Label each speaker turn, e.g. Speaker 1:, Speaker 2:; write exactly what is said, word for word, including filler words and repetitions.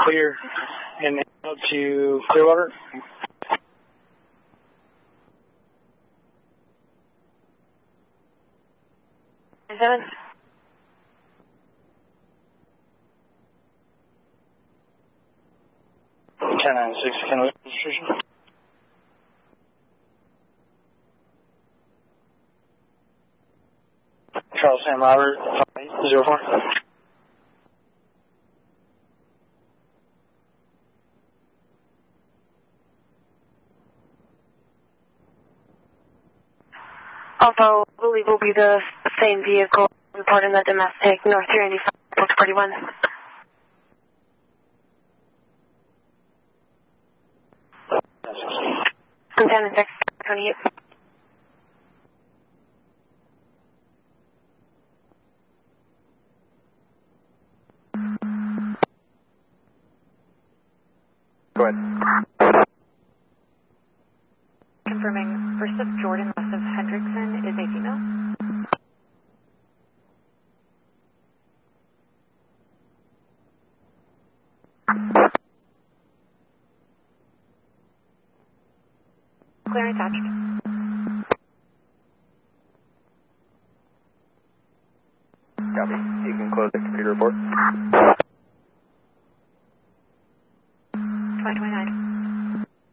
Speaker 1: clear and out to Clearwater.
Speaker 2: Seven.
Speaker 1: ten nine six, can we registration? Charles Sam Robert, zero four.
Speaker 2: Also, I believe will be the same vehicle reporting the domestic North three ninety-five, Box forty-one. Container six twenty-eight.
Speaker 3: Go ahead.
Speaker 2: Confirming first of Jordan west of Hendrickson is a female. Clear and attached.
Speaker 3: Copy. You can close the computer report.